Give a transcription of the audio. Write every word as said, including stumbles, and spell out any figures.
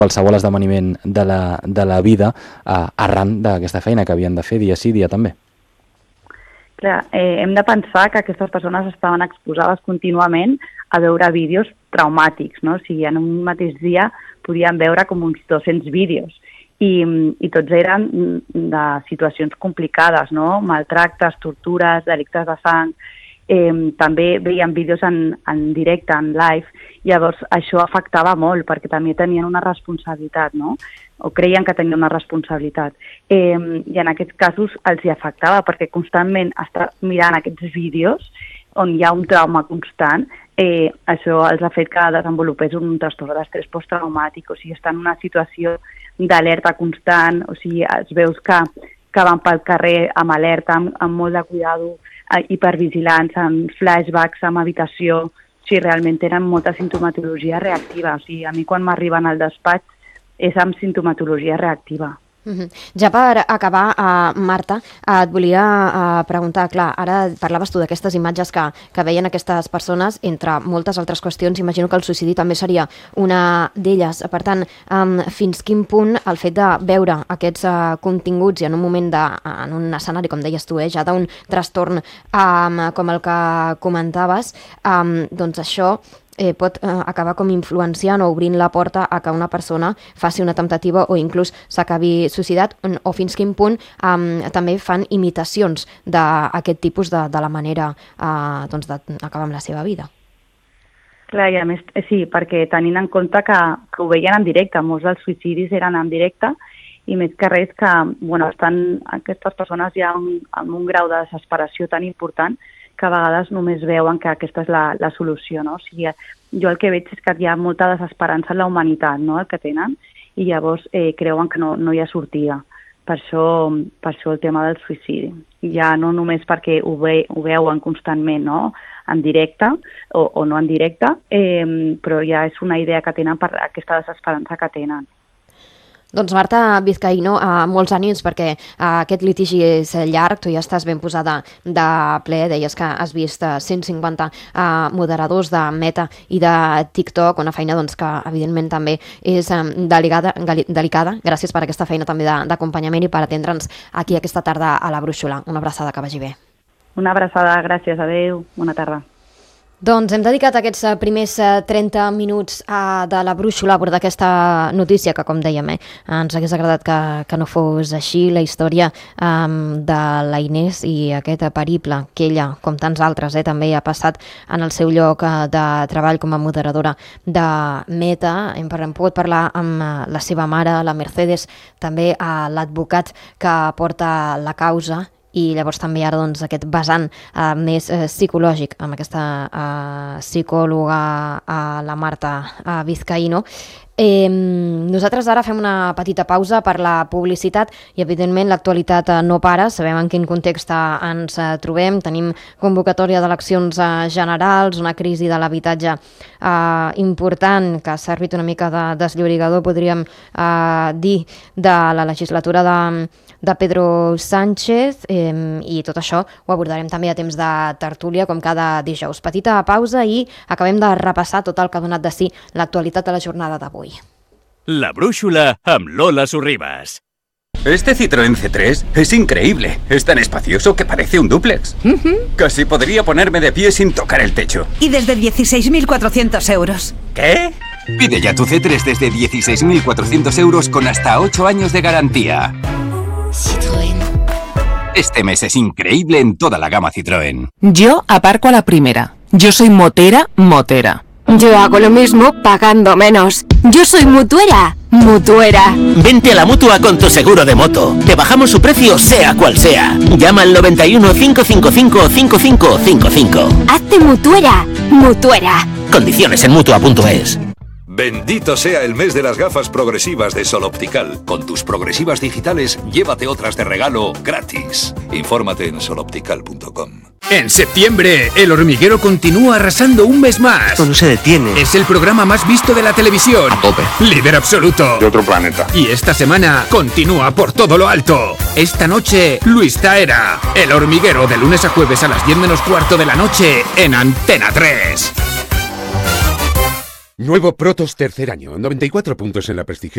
qualsevol esdeveniment de la, de la vida eh, arran d'aquesta feina que havien de fer dia sí, dia també. Clar, eh, hem de pensar que aquestes persones estaven exposades contínuament a veure vídeos traumàtics, no? O sigui, en un mateix dia podien veure com uns dos-cents vídeos i, i tots eren de situacions complicades, no? Maltractes, tortures, delictes de sang. Eh, també veien vídeos en, en directe, en live, llavors això afectava molt perquè també tenien una responsabilitat, no? O creien que tenien una responsabilitat. Eh, I en aquests casos els hi afectava perquè constantment estar mirant aquests vídeos on hi ha un trauma constant, eh, això els ha fet que desenvolupés un trastorn d'estrès posttraumàtic, o sigui, estan en una situació d'alerta constant, o sigui, es veus que, que van pel carrer amb alerta, amb, amb molt de cuidado, eh, hipervigilants, amb flashbacks, amb habitació, o sigui, realment tenen molta sintomatologia reactiva. O sigui, a mi quan m'arriben al despatx és amb sintomatologia reactiva. Uh-huh. Ja per acabar, uh, Marta, uh, et volia uh, preguntar, clar, ara parlaves tu d'aquestes imatges que, que veien aquestes persones, entre moltes altres qüestions, imagino que el suïcidi també seria una d'elles. Per tant, um, fins quin punt el fet de veure aquests uh, continguts i en un moment, de, en un escenari, com deies tu, eh, ja d'un trastorn um, com el que comentaves, um, doncs això Eh, pot eh, acabar com influenciant o obrint la porta a que una persona faci una temptativa o inclús s'acabi suïcidat, o fins quin punt eh, també fan imitacions d'aquest tipus de, de la manera eh, doncs d'acabar amb la seva vida. Clar, i a més, sí, perquè tenint en compte que, que ho veien en directe, molts dels suïcidis eren en directe, i més que res que bueno, estan aquestes persones ja en, en un grau de desesperació tan important que a vegades només veuen que aquesta és la, la solució, no? O sigui, jo el que veig és que hi ha molta desesperança en la humanitat, no?, el que tenen, i llavors eh, creuen que no, no hi ha sortida. Per això, per això el tema del suïcidi. Ja no només perquè ho, ve, ho veuen constantment, no?, en directe o, o no en directe, eh, però ja és una idea que tenen per aquesta desesperança que tenen. Doncs Marta Vizcaíno, uh, molts ànims perquè uh, aquest litigi és llarg, tu ja estàs ben posada de ple, deies que has vist uh, cent cinquanta uh, moderadors de Meta i de TikTok, una feina doncs, que evidentment també és um, delicada, delicada. Gràcies per aquesta feina també d'acompanyament i per atendre'ns aquí aquesta tarda a la Brúixola. Una abraçada, que vagi bé. Una abraçada, gràcies, adeu, bona tarda. Doncs hem dedicat aquests primers trenta minuts a, de la Brúixola a abordar aquesta notícia que, com dèiem, eh, ens hagués agradat que, que no fos així, la història um, de la Inés i aquest periple que ella, com tants altres, eh, també ha passat en el seu lloc de treball com a moderadora de Meta. Hem, hem pogut parlar amb la seva mare, la Mercedes, també a l'advocat que porta la causa, i llavors també ara doncs, aquest vessant eh, més eh, psicològic amb aquesta eh, psicòloga, eh, la Marta eh, Vizcaíno. Eh, nosaltres ara fem una petita pausa per la publicitat i evidentment l'actualitat no para, sabem en quin context ens trobem, tenim convocatòria d'eleccions generals, una crisi de l'habitatge eh, important que ha servit una mica de desllorigador, podríem eh, dir, de la legislatura de, de Pedro Sánchez, eh, i tot això ho abordarem també a temps de tertúlia com cada dijous. Petita pausa i acabem de repassar tot el que ha donat de si l'actualitat de la jornada d'avui. La Brúixola amb Lola Sorribas. Este Citroën C tres es increíble. Es tan espacioso que parece un dúplex. Uh-huh. Casi podría ponerme de pie sin tocar el techo. Y desde dieciséis mil cuatrocientos euros. ¿Qué? Pide ya tu C tres desde dieciséis mil cuatrocientos euros con hasta ocho años de garantía. Citroën. Este mes es increíble en toda la gama Citroën. Yo aparco a la primera. Yo soy motera, motera. Yo hago lo mismo pagando menos. Yo soy mutuera, mutuera. Vente a la Mutua con tu seguro de moto. Te bajamos su precio sea cual sea. Llama al noventa y uno, cinco cinco cinco, cinco cinco cinco cinco. Hazte mutuera, mutuera. Condiciones en mutua punto es. Bendito sea el mes de las gafas progresivas de Sol Optical. Con tus progresivas digitales, llévate otras de regalo gratis. Infórmate en sol optical punto com. En septiembre, El Hormiguero continúa arrasando un mes más. Esto no se detiene. Es el programa más visto de la televisión. A tope. Líder absoluto. De otro planeta. Y esta semana continúa por todo lo alto. Esta noche, Luis Taera. El Hormiguero, de lunes a jueves a las diez menos cuarto de la noche en Antena tres. Nuevo Protos tercer año, noventa y cuatro puntos en la prestigiosa